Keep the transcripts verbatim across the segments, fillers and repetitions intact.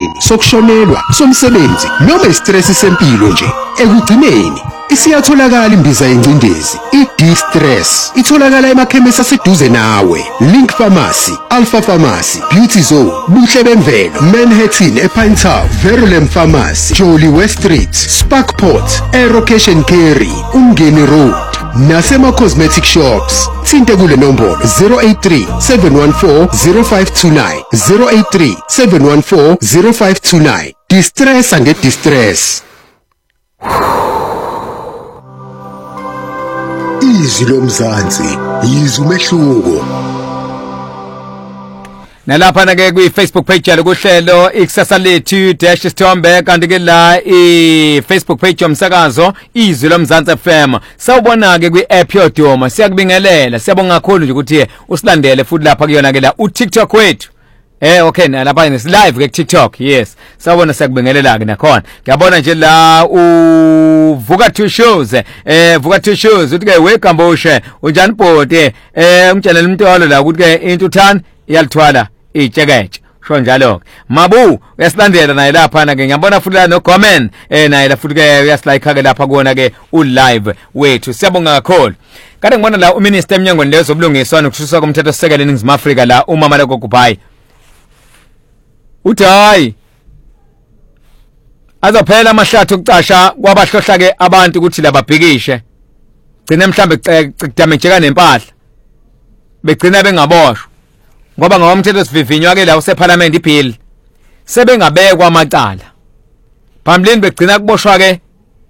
esikhungweni sokushonelwa somsebenzi noma istress sempilo nje. Ekugcineni isiyatholakala imbiza yencindezi i-D-Stress. Itholakala emakhemisi aseduze nawe. Link Pharmacy, Alpha Pharmacy, Beauty Zone, Buhle Bemvelo, Manhattan ePine Town, Verulam Pharmacy, Jolly West Street, Sparkport, Aerocation Carry, Umgeni Road, nasema cosmetic shops. Thinte kule nombolo zero eight three, seven one four, zero five two nine, zero eight three, seven one four, zero five two nine. Distress and get distress. Izwi lomzansi, izwi umehluko. Nalapha na ke kwi Facebook page yalo kuhlelo ikusasa lethu dash isithombe kanti ke la i Facebook page yomsakazo izwi lomzansi F M. Sawubona ke kwi app yodoma. Siyakubingelela. Siyabonga kakhulu nje ukuthi usilandele futhi lapha kuyona ke la u TikTok wethu. Eh okay nalapha ni live ke TikTok. Yes. Sawubona siyakubingelela ke nakhona. Ngiyabona nje la u Vuka two shows. Eh Vuka two shows uthi ke wegamboshe unjani bhode eh umtshela umntolo la ukuthi ke into uthani iyalithwala itshekeche sho njalo Mabu uyasilandela naye lapha na ke ngiyabona futhi la no comment eh naye la futhi ke uyasilike ke lapha kuona ke u live wethu. Siyabonga kakhulu. Kade ngibona la uminister emnyangweni lezo obulungiswa nokushuswa komthetho sisekelo eNingizimu Afrika la umama la Gokubai uthi hayi azophela amahlathi okucasha kwabahlohla ke abantu ukuthi lababhikishe gcina mhlambe cicdamejeka nempahla begcina bengaboshwa ngoba ngomthetho sivivinywa ke la useparlament ibill sebengabekwa amacala phambilini begcina kuboshwa ke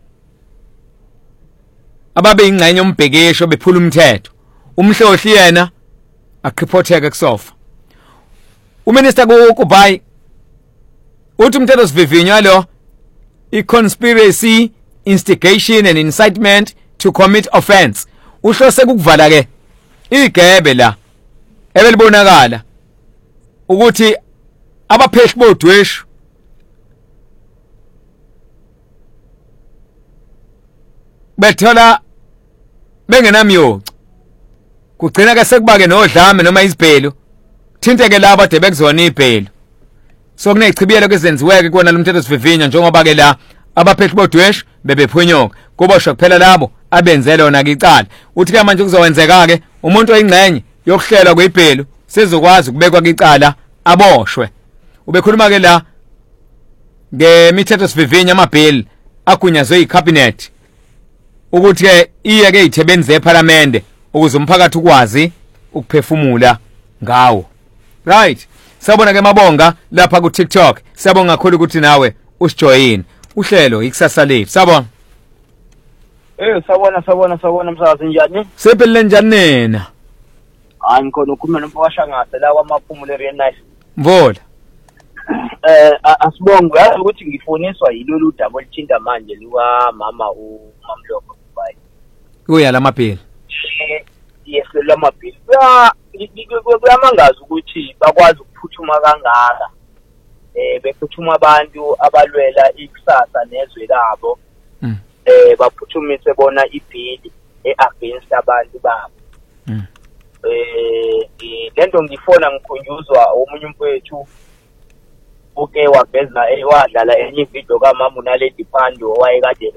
ababe ingxenye umbhekisho bephula umthetho umhlohli yena akripotheke kusofa. Uminister kuBhayi uthi umthetho sivivinywa lo i-conspiracy, instigation and incitement to commit offense uhlose kukuvala ke igebe la ebelibonakala ukuthi abapheshi bodweshu bethola bengenamyoco kugcina ke sekubake nodlame noma izibhelo thinteke laba de bekuzona izibhelo so kunechibiyelo kezenziweke kona lomthetho sivivinywa njengoba ke la abapheshi bodweshu bebephunyuka kuboshwa kuphela labo abenze lona ke icala. Uthi ke manje kuzowenzeka ke umuntu oyingxenye yokuhlela kwezibhelo sezokwazi ukubekwa kwicala aboshwe. Ubekhuluma ke la ngemithetho sivivinya amabill agunyazwe icabinet ukuthi ke iye ke ithebenze eParliament ukuze umphakathi ukwazi ukuphefumula ngawo. Right. Sabona ke mabonga lapha ku TikTok. Siyabonga kakhulu ukuthi nawe usijoin uhlelo ikusasa lethu. Sabona. Eh sabona sabona sabona msazi njani? Siphile njani nina? Hayi ngikhona ukukhuluma nompashangase la kwamaphumulo very nice. Mvola. Eh asibonga yazi ukuthi ngifoniswa yilolu double thinda manje liwa mama uMamloko Gokubai. Kuya lamaphili. Yes lamaphili. Ya kuyamangaza ukuthi bakwazi ukuphuthuma kangaka. Eh bephuthuma abantu abalwela ikusasa nezwe labo. Mm. Eh baphuthumise bona ibill eagainst abantu babo. Mm. Eh lento ngifona ngikhunjuzwa omunye umfowethu uke wabheza wadlala enye ivideo kaMama uNaledi Pandor owayekade